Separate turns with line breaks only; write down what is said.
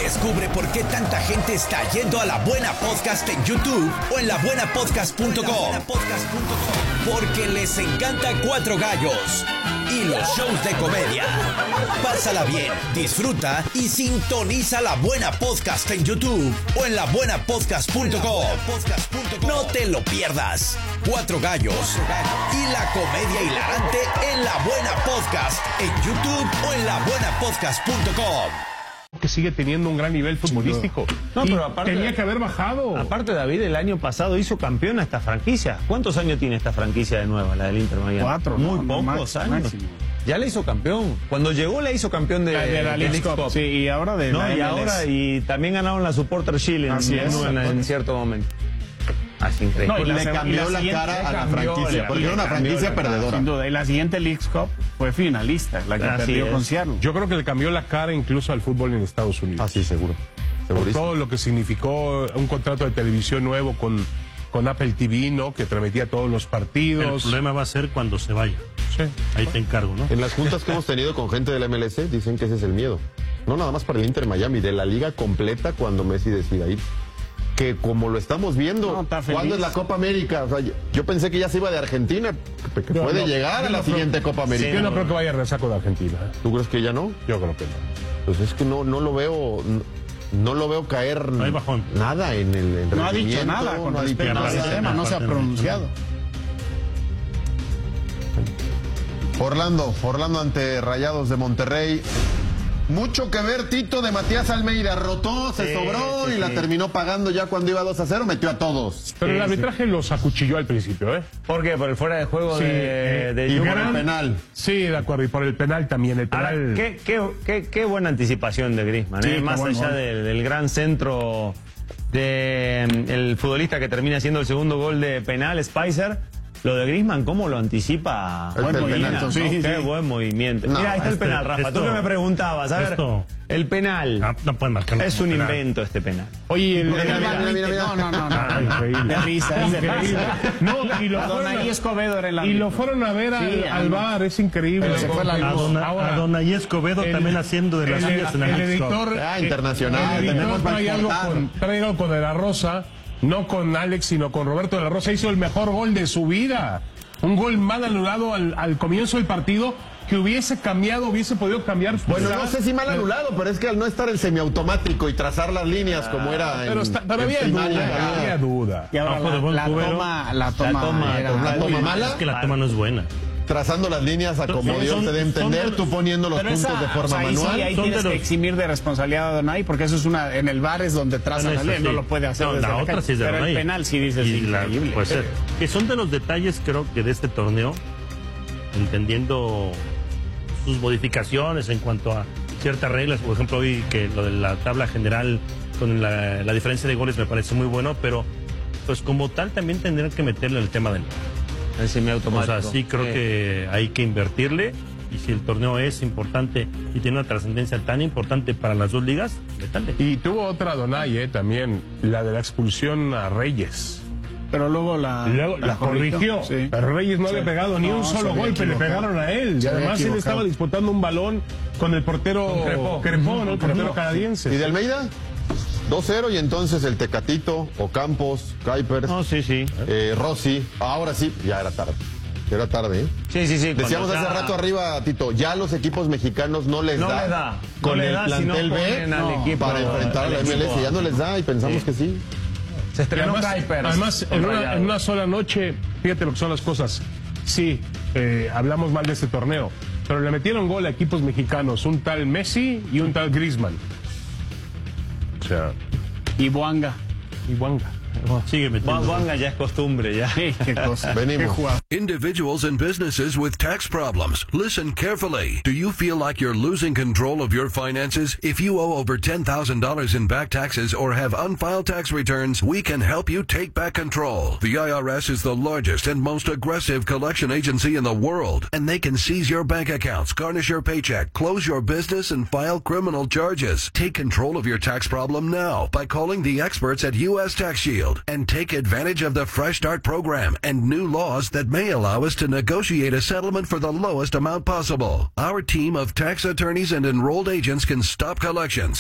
Descubre por qué tanta gente está yendo a La Buena Podcast en YouTube o en labuenapodcast.com. Porque les encanta Cuatro Gallos y los shows de comedia. Pásala bien, disfruta y sintoniza La Buena Podcast en YouTube o en labuenapodcast.com. No te lo pierdas. Cuatro Gallos y la comedia hilarante en La Buena Podcast en YouTube o en labuenapodcast.com.
Que sigue teniendo un gran nivel futbolístico.
No, pero aparte
tenía que haber bajado.
Aparte, David, el año pasado hizo campeón a esta franquicia. ¿Cuántos años tiene esta franquicia de nueva, la del Inter Miami?
4.
Muy pocos años.
Máximo.
Ya le hizo campeón. Cuando llegó le hizo campeón de
la Leagues Cup. Sí, y ahora de la MLS.
Y también ganaron la Supporter Shield en cierto momento. Así increíble.
No,
le cambió la cara a la franquicia, porque era una franquicia perdedora.
Sin duda. Y la siguiente Leagues Cup fue finalista, la que perdió con Seattle.
Yo creo que le cambió la cara incluso al fútbol en Estados Unidos.
Ah, sí, seguro.
Por todo lo que significó un contrato de televisión nuevo con Apple TV, ¿no? Que transmitía todos los partidos.
El problema va a ser cuando se vaya.
Sí.
Ahí te encargo, ¿no?
En las juntas que hemos tenido con gente de la MLS dicen que ese es el miedo. No nada más para el Inter Miami, de la liga completa cuando Messi decida ir. Que como lo estamos viendo, ¿cuándo es la Copa América? O sea, yo pensé que ya se iba de Argentina, que puede llegar a la siguiente Copa América.
Sí, yo no creo que vaya a resaco de Argentina.
¿Tú crees que ya no?
Yo creo que no.
Pues es que no lo veo, no lo veo caer
bajón.
nada en el
No ha dicho nada con respecto a ese tema, no se ha pronunciado.
Orlando ante Rayados de Monterrey. Mucho que ver, Tito, de Matías Almeida. Rotó, se sobró y la terminó pagando ya cuando iba 2-0, metió a todos.
Pero el arbitraje los acuchilló al principio, ¿eh?
¿Por qué? Por el fuera de juego de
y por
Jürgen.
el penal.
Sí, de acuerdo, y por el penal también. El penal...
Ahora, qué buena anticipación de Griezmann, ¿eh? Más allá del gran centro del futbolista que termina siendo el segundo gol de penal, Spicer. Lo de Griezmann, ¿cómo lo anticipa?
Buen movimiento,
¿no? Qué buen movimiento.
No,
mira, ahí está el penal, Rafa. Tú que me preguntabas, a ver, el penal.
No pueden marcar.
Es un invento este penal.
Oye,
Mira.
No.
Increíble.
De risa, es de risa.
No, y lo
Adonai Escobedo era el
y
árbitro.
lo fueron a ver al VAR, es increíble.
Pero se fue la luz.
A Donay Escobedo también haciendo de las suyas en el
el editor
internacional, tenemos
trae algo con De La Rosa, no con Alex, sino con Roberto De La Rosa. Hizo el mejor gol de su vida. Un gol mal anulado al comienzo del partido que hubiese podido cambiar.
Bueno, no sé si mal anulado, pero es que al no estar el semiautomático y trazar las líneas como era
pero había duda.
Y ahora la toma mala.
Es que la toma no es buena.
Trazando las líneas a como Dios te dé a entender, tú poniendo los puntos de forma manual.
Ahí tienes que eximir de responsabilidad a Adonai, porque eso es en el VAR es donde traza la línea, no lo puede hacer desde
la otra sí es de
pero
Adonai.
el penal sí dices increíble.
Puede ser. Que son de los detalles, creo que de este torneo, entendiendo sus modificaciones en cuanto a ciertas reglas. Por ejemplo, hoy que lo de la tabla general con la diferencia de goles me parece muy bueno, pero pues como tal también tendrían que meterle el tema del
El semiautomático.
O sea, sí creo que hay que invertirle, y si el torneo es importante y tiene una trascendencia tan importante para las dos ligas, métale.
Y tuvo otra Donay, también, la de la expulsión a Reyes.
Pero luego
la corrigió.
Sí.
Pero Reyes no había pegado ni un solo golpe, le pegaron a él. Y además él estaba disputando un balón con el portero Crepó, ¿no? El portero canadiense.
¿Y de Almeida? 2-0 y entonces el Tecatito, Ocampos, Kuipers, Rossi. Ahora sí, ya era tarde. Era tarde, ¿eh?
Sí.
Decíamos hace rato arriba, Tito, ya los equipos mexicanos no les da. Con el plantel B para enfrentar a la MLS. Ya no les da y pensamos que sí.
Se estrenó Kuipers.
Además, en una sola noche, fíjate lo que son las cosas. Sí, hablamos mal de este torneo, pero le metieron gol a equipos mexicanos, un tal Messi y un tal Griezmann. O sea,
y Buanga.
Sigue metiendo.
Buanga ya es costumbre, ya.
Qué cosa.
Venimos.
Individuals and businesses with tax problems. Listen carefully. Do you feel like you're losing control of your finances? If you owe over $10,000 in back taxes or have unfiled tax returns, we can help you take back control. The IRS is the largest and most aggressive collection agency in the world, and they can seize your bank accounts, garnish your paycheck, close your business, and file criminal charges. Take control of your tax problem now by calling the experts at U.S. Tax Shield and take advantage of the Fresh Start program and new laws that may allow us to negotiate a settlement for the lowest amount possible. Our team of tax attorneys and enrolled agents can stop collections,